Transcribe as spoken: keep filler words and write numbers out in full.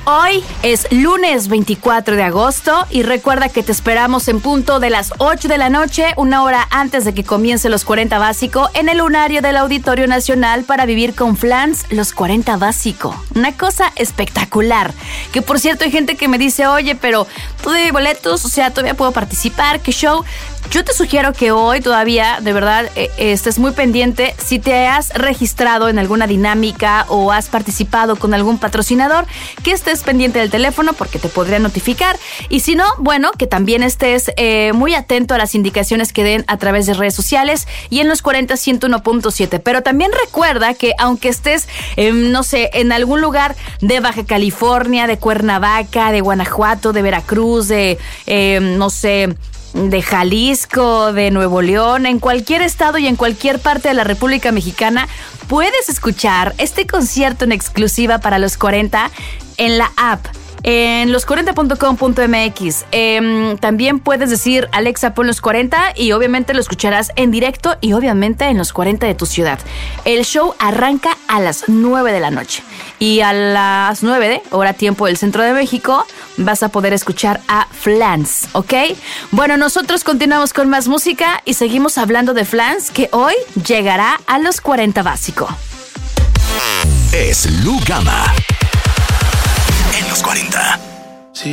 Hoy es lunes veinticuatro de agosto y recuerda que te esperamos en punto de las ocho de la noche, una hora antes de que comience los cuarenta Básico, en el lunario del Auditorio Nacional para vivir con Flans los cuarenta Básico. Una cosa espectacular. Que por cierto hay gente que me dice, oye, pero todavía hay boletos, o sea, todavía puedo participar, ¿qué show? Yo te sugiero que hoy todavía, de verdad, eh, estés muy pendiente. Si te has registrado en alguna dinámica o has participado con algún patrocinador, que estés pendiente del teléfono porque te podría notificar. Y si no, bueno, que también estés eh, muy atento a las indicaciones que den a través de redes sociales y en los cuarenta ciento uno punto siete. Pero también recuerda que aunque estés, eh, no sé, en algún lugar de Baja California, de Cuernavaca, de Guanajuato, de Veracruz, de, eh, no sé... de Jalisco, de Nuevo León, en cualquier estado y en cualquier parte de la República Mexicana, puedes escuchar este concierto en exclusiva para los cuarenta en la app, en los cuarenta punto com punto m x. Eh, también puedes decir, Alexa, pon los cuarenta y obviamente lo escucharás en directo y obviamente en los cuarenta de tu ciudad. El show arranca a las nueve de la noche y a las nueve, hora tiempo del Centro de México, vas a poder escuchar a Flans, ¿ok? Bueno, nosotros continuamos con más música y seguimos hablando de Flans, que hoy llegará a los cuarenta Básico. Es Lu Gama en los cuarenta.